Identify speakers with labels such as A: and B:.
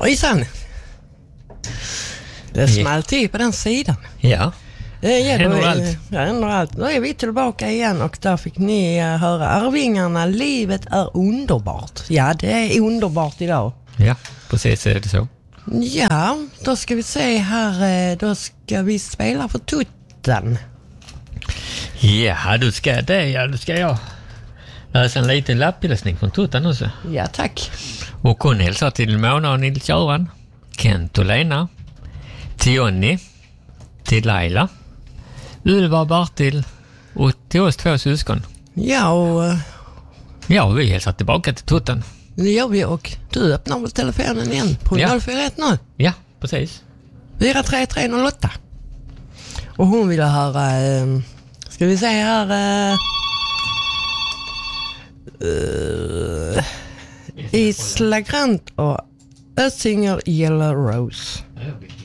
A: Ojsan! Det small till på den sidan.
B: Ja.
A: Händer allt. Då är vi tillbaka igen och där fick ni höra Arvingarna, livet är underbart. Ja, det är underbart idag.
B: Ja, precis är det så.
A: Ja, då ska vi se här. Då ska vi spela för Tutten.
B: Ja, du ska det. Ja, du ska jag. Läsa en liten lapphälsning från Tutten också.
A: Ja, tack.
B: Och hon hälsar till Mona och Nils-Göran, Kent och Lena, till Jonny, till Laila, Ulva och Bartil och till oss 2 syskon.
A: Ja, och...
B: Ja, vi hälsar tillbaka till Tutten.
A: Det gör vi och du öppnar väl telefonen igen på 041 nu.
B: Ja, precis.
A: 43308. Och hon ville höra... ska vi se här... Isla Grant och Össinger Yellow Rose.